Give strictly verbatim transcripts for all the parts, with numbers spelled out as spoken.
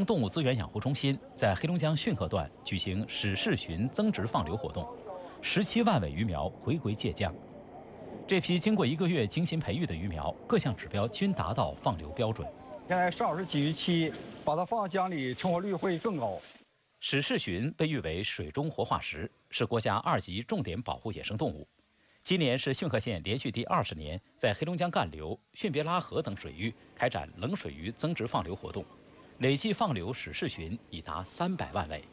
动物资源养护中心在黑龙江浚河段举行始试巡增殖放流活动，十七万尾鱼苗回归界江。这批经过一个月精心培育的鱼苗，各项指标均达到放流标准。 现在正好是鲫鱼期，把它放到江里，成活率会更高。 始试巡被誉为水中活化石，是国家二级重点保护野生动物。今年是浚河县连续第二十年在黑龙江干流、浚别拉河等水域开展冷水鱼增殖放流活动，累计放流始试巡已达三百万尾。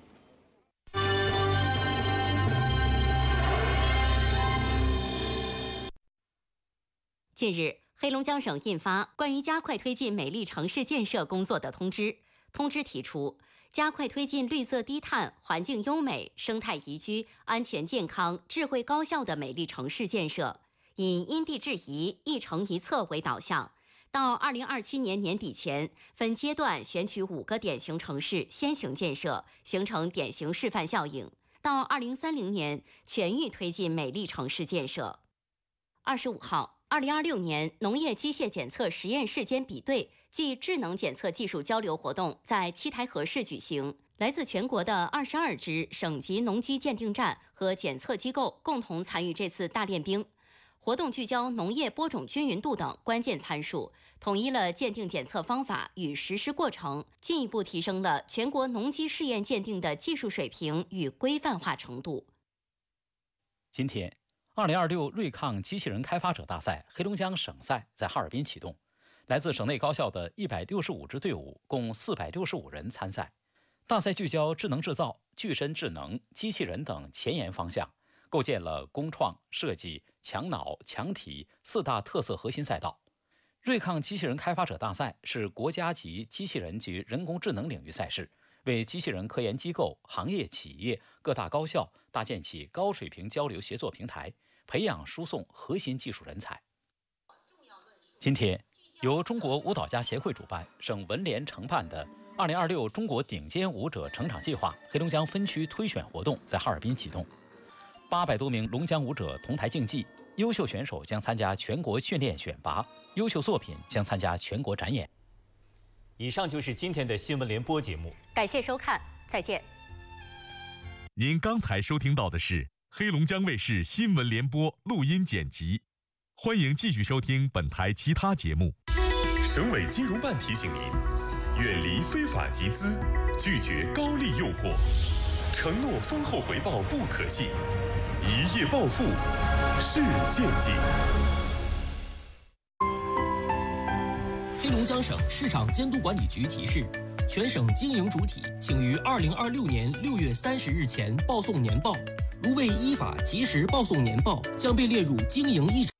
近日，黑龙江省印发关于加快推进美丽城市建设工作的通知。通知提出，加快推进绿色低碳、环境优美、生态宜居、安全健康、智慧高效的美丽城市建设，以因地制宜、一城一策为导向，到二零二七年年底前，分阶段选取五个典型城市先行建设，形成典型示范效应。到二零三零年，全域推进美丽城市建设。二十五号，二零二六年农业机械检测实验室间比对暨智能检测技术交流活动在七台河市举行。来自全国的二十二支省级农机鉴定站和检测机构共同参与这次大练兵。活动聚焦农业播种均匀度等关键参数，统一了鉴定检测方法与实施过程，进一步提升了全国农机试验鉴定的技术水平与规范化程度。 今天，二零二六瑞抗机器人开发者大赛黑龙江省赛在哈尔滨启动，来自省内高校的一百六十五支队伍，共四百六十五人参赛。大赛聚焦智能制造、具身智能、机器人等前沿方向，构建了工创、设计、强脑、强体四大特色核心赛道。瑞抗机器人开发者大赛是国家级机器人及人工智能领域赛事，为机器人科研机构、行业企业、各大高校搭建起高水平交流协作平台，培养输送核心技术人才。今天，由中国舞蹈家协会主办、省文联承办的二零二六中国顶尖舞者成长计划黑龙江分区推选活动在哈尔滨启动。八百多名龙江舞者同台竞技，优秀选手将参加全国训练选拔，优秀作品将参加全国展演。 以上就是今天的新闻联播节目， 感谢收看，再见。 您刚才收听到的是黑龙江卫视新闻联播录音剪辑，欢迎继续收听本台其他节目。 省委金融办提醒您，远离非法集资，拒绝高利诱惑，承诺丰厚回报不可信，一夜暴富是陷阱。 黑龙江省市场监督管理局提示，全省经营主体请于二零二六年六月三十日前报送年报，如未依法及时报送年报，将被列入经营异常